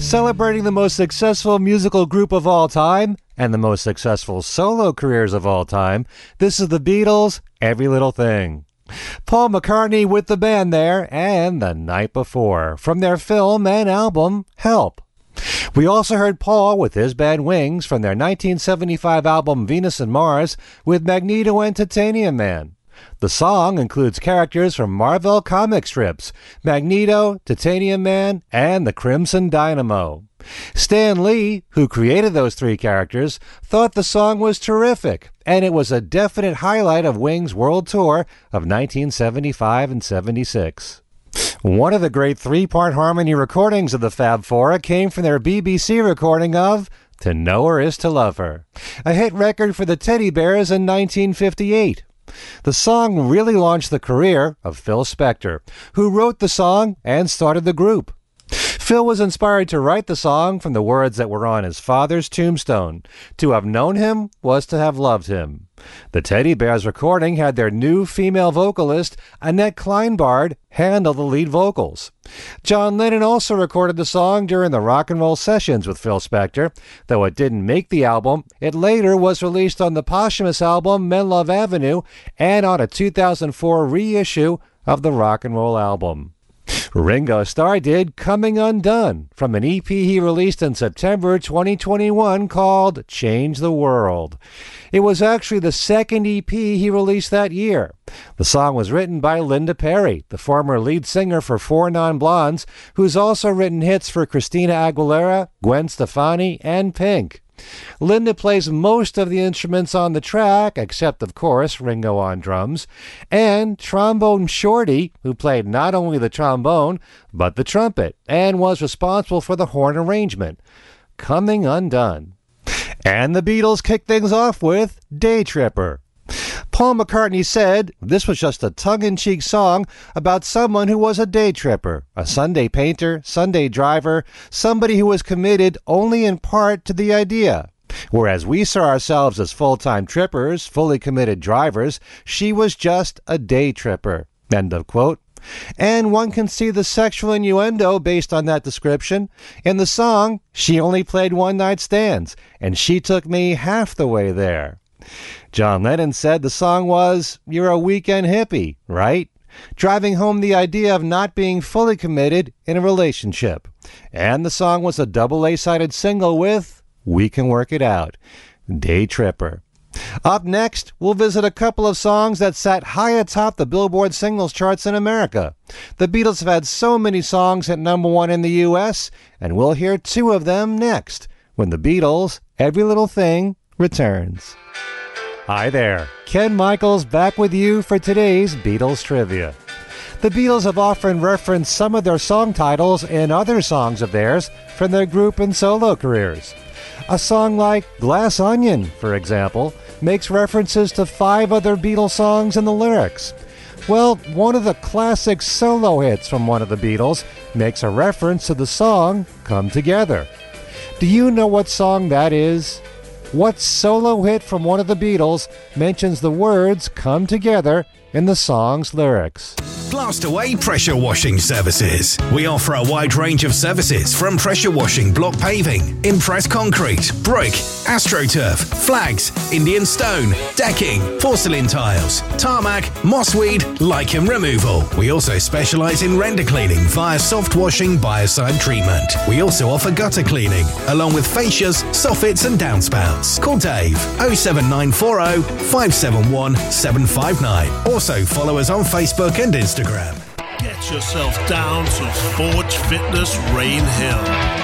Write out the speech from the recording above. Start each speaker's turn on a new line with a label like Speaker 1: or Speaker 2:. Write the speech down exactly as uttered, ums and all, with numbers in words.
Speaker 1: Celebrating the most successful musical group of all time and the most successful solo careers of all time, this is the Beatles' Every Little Thing. Paul McCartney with the band there, and The Night Before, from their film and album, Help. We also heard Paul with his band Wings from their nineteen seventy-five album Venus and Mars with Magneto and Titanium Man. The song includes characters from Marvel comic strips, Magneto, Titanium Man, and the Crimson Dynamo. Stan Lee, who created those three characters, thought the song was terrific, and it was a definite highlight of Wings' world tour of nineteen seventy-five and seventy-six. One of the great three-part harmony recordings of the Fab Four came from their B B C recording of To Know Her Is to Love Her, a hit record for the Teddy Bears in nineteen fifty-eight. The song really launched the career of Phil Spector, who wrote the song and started the group. Phil was inspired to write the song from the words that were on his father's tombstone. To have known him was to have loved him. The Teddy Bears recording had their new female vocalist, Annette Kleinbard, handle the lead vocals. John Lennon also recorded the song during the rock and roll sessions with Phil Spector. Though it didn't make the album, it later was released on the posthumous album Men Love Avenue and on a two thousand four reissue of the rock and roll album. Ringo Starr did Coming Undone from an E P he released in September twenty twenty-one called Change the World. It was actually the second E P he released that year. The song was written by Linda Perry, the former lead singer for Four Non-Blondes, who's also written hits for Christina Aguilera, Gwen Stefani, and Pink. Linda plays most of the instruments on the track, except, of course, Ringo on drums, and Trombone Shorty, who played not only the trombone, but the trumpet, and was responsible for the horn arrangement. Coming Undone. And the Beatles kicked things off with Day Tripper. Paul McCartney said this was just a tongue-in-cheek song about someone who was a day tripper, a Sunday painter, Sunday driver, somebody who was committed only in part to the idea. Whereas we saw ourselves as full-time trippers, fully committed drivers, she was just a day tripper. End of quote. And one can see the sexual innuendo based on that description. In the song, she only played one-night stands, and she took me half the way there. John Lennon said the song was, "You're a weekend hippie, right?" driving home the idea of not being fully committed in a relationship. And the song was a double A-sided single with We Can Work It Out, Day Tripper. Up next, we'll visit a couple of songs that sat high atop the Billboard singles charts in America. The Beatles have had so many songs at number one in the U S, and we'll hear two of them next, when the Beatles' Every Little Thing returns. Hi there, Ken Michaels back with you for today's Beatles Trivia. The Beatles have often referenced some of their song titles in other songs of theirs from their group and solo careers. A song like Glass Onion, for example, makes references to five other Beatles songs in the lyrics. Well, one of the classic solo hits from one of the Beatles makes a reference to the song Come Together. Do you know what song that is? What solo hit from one of the Beatles mentions the words Come Together in the song's lyrics?
Speaker 2: Blastaway Pressure Washing Services. We offer a wide range of services from pressure washing block paving, impress concrete, brick, AstroTurf, flags, Indian stone, decking, porcelain tiles, tarmac, mossweed, lichen removal. We also specialise in render cleaning via soft washing biocide treatment. We also offer gutter cleaning, along with fascias, soffits and downspouts. Call Dave oh seven nine four oh, five seven one, seven five nine. Also follow us on Facebook and Instagram.
Speaker 3: Get yourself down to Forge Fitness Rain Hill.